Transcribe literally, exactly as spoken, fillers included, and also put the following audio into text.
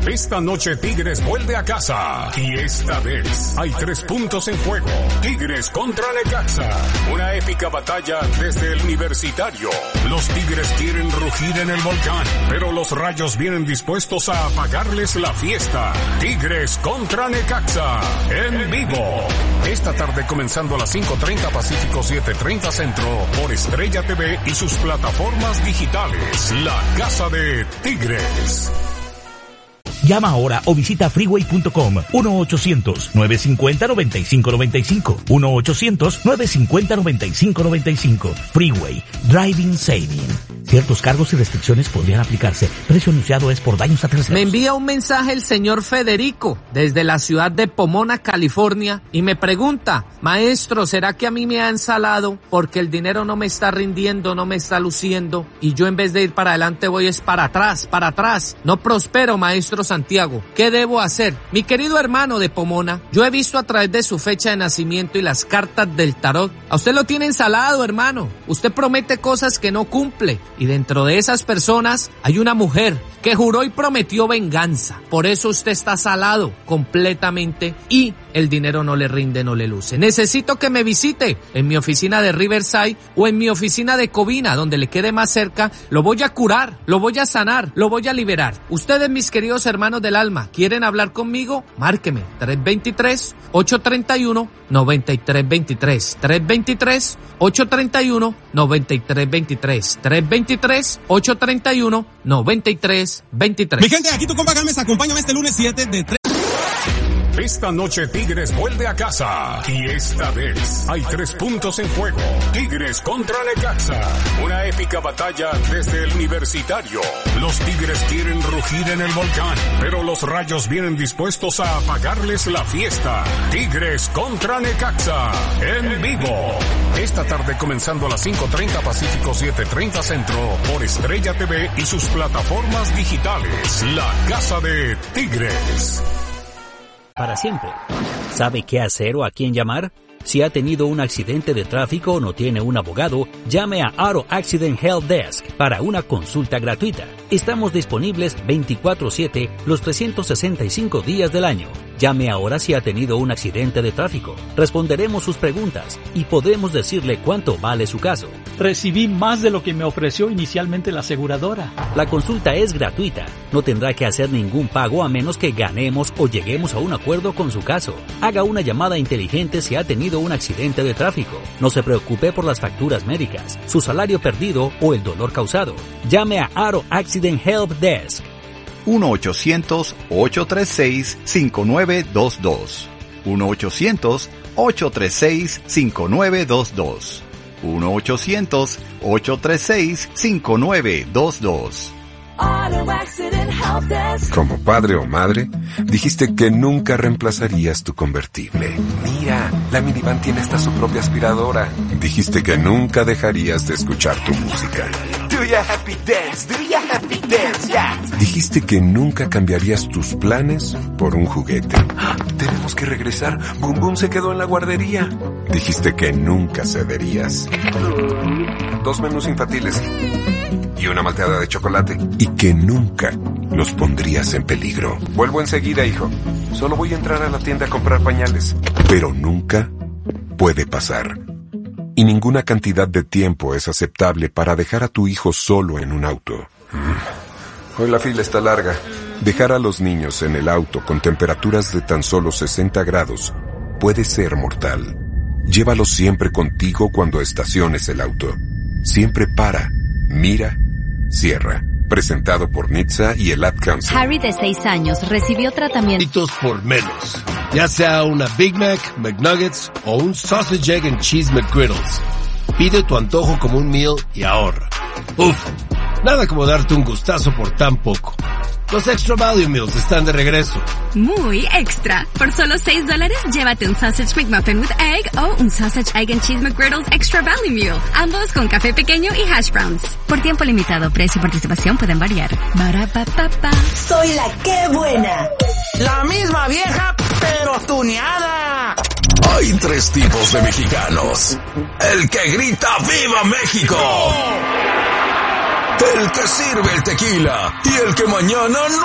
Esta noche Tigres vuelve a casa. Y esta vez hay tres puntos en juego. Tigres contra Necaxa. Una épica batalla desde el Universitario. Los Tigres quieren rugir en el volcán, pero los Rayos vienen dispuestos a apagarles la fiesta. Tigres contra Necaxa. En vivo. Esta tarde comenzando a las cinco treinta Pacífico, siete treinta Centro. Por Estrella T V y sus plataformas digitales. La casa de Tigres. Llama ahora o visita freeway punto com. uno ochocientos, nueve cinco cero, nueve cinco nueve cinco. uno ochocientos, nueve cinco cero, nueve cinco nueve cinco. Freeway. Driving Saving. Ciertos cargos y restricciones podrían aplicarse. Precio anunciado es por daños a terceros. Me envía un mensaje el señor Federico desde la ciudad de Pomona, California, y me pregunta: maestro, ¿será que a mí me han salado porque el dinero no me está rindiendo, no me está luciendo, y yo en vez de ir para adelante voy es para atrás, para atrás? No prospero, maestro Santiago. ¿Qué debo hacer? Mi querido hermano de Pomona, yo he visto a través de su fecha de nacimiento y las cartas del tarot. A usted lo tienen salado, hermano. Usted promete cosas que no cumple. Y dentro de esas personas hay una mujer que juró y prometió venganza. Por eso usted está salado completamente y el dinero no le rinde, no le luce. Necesito que me visite en mi oficina de Riverside o en mi oficina de Covina, donde le quede más cerca. Lo voy a curar, lo voy a sanar, lo voy a liberar. Ustedes, mis queridos hermanos del alma, ¿quieren hablar conmigo? Márqueme tres dos tres, ocho tres uno, nueve tres dos tres. tres dos tres, ocho tres uno, nueve tres dos tres. tres dos tres, ocho tres uno, nueve tres dos tres. Mi gente, aquí tu compa Gámez, acompáñame este lunes siete de tres. Esta noche Tigres vuelve a casa. Y esta vez hay tres puntos en juego. Tigres contra Necaxa. Una épica batalla desde el Universitario. Los Tigres quieren rugir en el volcán, pero los Rayos vienen dispuestos a apagarles la fiesta. Tigres contra Necaxa. En vivo. Esta tarde comenzando a las cinco treinta Pacífico, siete treinta Centro. Por Estrella T V y sus plataformas digitales. La casa de Tigres. Para siempre. ¿Sabe qué hacer o a quién llamar? Si ha tenido un accidente de tráfico o no tiene un abogado, llame a Auto Accident Help Desk para una consulta gratuita. Estamos disponibles veinticuatro siete los trescientos sesenta y cinco días del año. Llame ahora si ha tenido un accidente de tráfico. Responderemos sus preguntas y podemos decirle cuánto vale su caso. Recibí más de lo que me ofreció inicialmente la aseguradora. La consulta es gratuita. No tendrá que hacer ningún pago a menos que ganemos o lleguemos a un acuerdo con su caso. Haga una llamada inteligente si ha tenido un accidente de tráfico. No se preocupe por las facturas médicas, su salario perdido o el dolor causado. Llame a Auto Accident Help Desk. uno ochocientos, ocho tres seis, cinco nueve dos dos. uno ochocientos, ocho tres seis, cinco nueve dos dos. uno ochocientos, ocho tres seis, cinco nueve dos dos. Como padre o madre, dijiste que nunca reemplazarías tu convertible. Mira, la minivan tiene hasta su propia aspiradora. Dijiste que nunca dejarías de escuchar tu música. Do your happy dance, do your happy dance, yeah. Dijiste que nunca cambiarías tus planes por un juguete. ¡Ah! Tenemos que regresar. Boom Boom se quedó en la guardería. Dijiste que nunca cederías. Dos menús infantiles y una malteada de chocolate. Y que nunca los pondrías en peligro. Vuelvo enseguida, hijo. Solo voy a entrar a la tienda a comprar pañales. Pero nunca puede pasar. Y ninguna cantidad de tiempo es aceptable para dejar a tu hijo solo en un auto. Hoy la fila está larga. Dejar a los niños en el auto con temperaturas de tan solo sesenta grados puede ser mortal. Llévalos siempre contigo cuando estaciones el auto. Siempre para, mira, cierra. Presentado por N H T S A y el Ad Council. Harry, de seis años, recibió tratamientos por menos. Ya sea una Big Mac, McNuggets o un Sausage, Egg and Cheese McGriddles. Pide tu antojo como un meal y ahorra. Uf, nada como darte un gustazo por tan poco. Los Extra Value Meals están de regreso. Muy extra. Por solo seis dólares, llévate un Sausage McMuffin with Egg o un Sausage, Egg and Cheese McGriddles Extra Value Meal. Ambos con café pequeño y hash browns. Por tiempo limitado, precio y participación pueden variar. Barapapapa. Soy la que buena. La misma vieja, pero tuneada. Hay tres tipos de mexicanos. El que grita ¡Viva México! El que sirve el tequila y el que mañana no